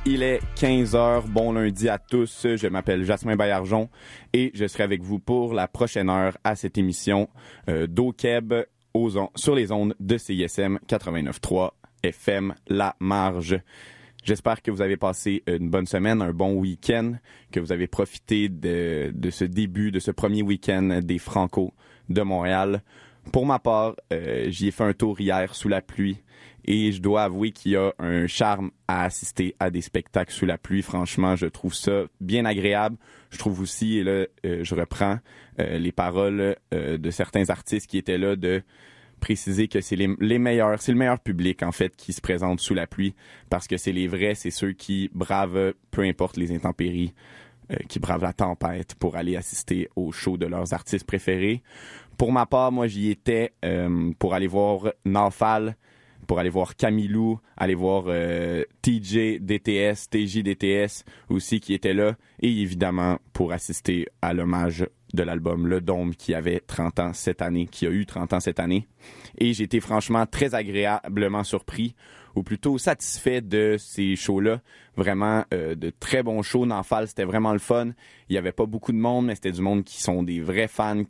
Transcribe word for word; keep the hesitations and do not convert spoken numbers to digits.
Il est quinze heures. Bon lundi à tous. Je m'appelle Jasmin Baillargeon et je serai avec vous pour la prochaine heure à cette émission euh, d'O-Keb aux on- sur les ondes de C I S M quatre-vingt-neuf trois F M La Marge. J'espère que vous avez passé une bonne semaine, un bon week-end, que vous avez profité de, de ce début, de ce premier week-end des Franco de Montréal. Pour ma part, euh, j'y ai fait un tour hier sous la pluie et je dois avouer qu'il y a un charme à assister à des spectacles sous la pluie. Franchement, je trouve ça bien agréable. Je trouve aussi, et là, euh, je reprends euh, les paroles euh, de certains artistes qui étaient là, de préciser que c'est les, les meilleurs, c'est le meilleur public, en fait, qui se présente sous la pluie, parce que c'est les vrais, c'est ceux qui bravent, peu importe les intempéries, euh, qui bravent la tempête pour aller assister au show de leurs artistes préférés. Pour ma part, moi, j'y étais euh, pour aller voir Nafal, pour aller voir Camilou, aller voir euh, T J D T S, T J D T S aussi qui était là, et évidemment pour assister à l'hommage de l'album Le Dôme qui avait trente ans cette année, qui a eu trente ans cette année. Et j'ai été franchement très agréablement surpris, ou plutôt satisfait de ces shows-là. Vraiment euh, de très bons shows. Nafal, c'était vraiment le fun. Il y avait pas beaucoup de monde, mais c'était du monde qui sont des vrais fans,